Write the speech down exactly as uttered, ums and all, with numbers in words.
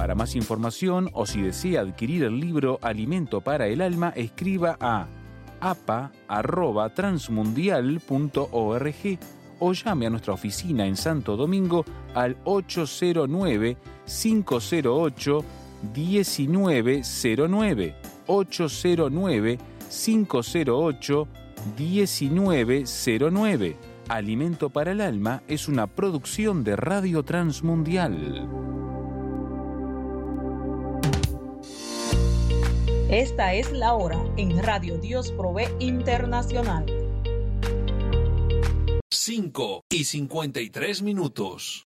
Para más información o si desea adquirir el libro Alimento para el Alma, escriba a a p a arroba transmundial punto org o llame a nuestra oficina en Santo Domingo al ocho cero nueve, cinco cero ocho, uno nueve cero nueve, ocho cero nueve, cinco cero ocho, uno nueve cero nueve. Alimento para el Alma es una producción de Radio Transmundial. Esta es la hora en Radio Dios Provee Internacional. cinco y cincuenta y tres minutos.